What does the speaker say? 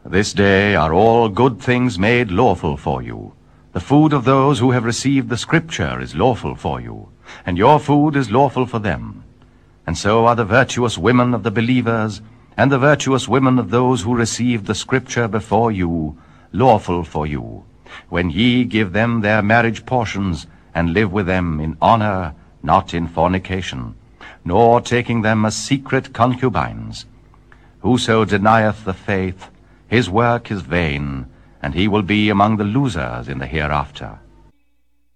This day are all good things made lawful for you. The food of those who have received the Scripture is lawful for you, and your food is lawful for them. And so are the virtuous women of the believers, and the virtuous women of those who received the Scripture before you, lawful for you, when ye give them their marriage portions, and live with them in honor, not in fornication, nor taking them as secret concubines. Whoso denieth the faith, his work is vain, and he will be among the losers in the hereafter.